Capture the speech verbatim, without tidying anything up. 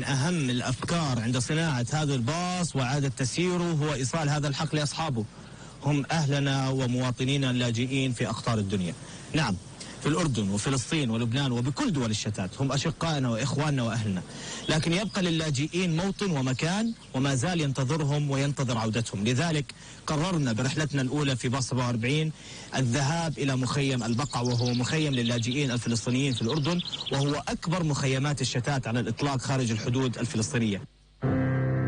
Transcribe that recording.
أهم الأفكار عند صناعة هذا الباص وإعادة تسييره هو إيصال هذا الحق لأصحابه، هم أهلنا ومواطنينا اللاجئين في أقطار الدنيا. نعم، في الأردن وفلسطين ولبنان وبكل دول الشتات هم أشقائنا وإخواننا وأهلنا، لكن يبقى للاجئين موطن ومكان وما زال ينتظرهم وينتظر عودتهم. لذلك قررنا برحلتنا الأولى في باص سبعة وأربعين الذهاب إلى مخيم البقع، وهو مخيم للاجئين الفلسطينيين في الأردن، وهو أكبر مخيمات الشتات على الإطلاق خارج الحدود الفلسطينية.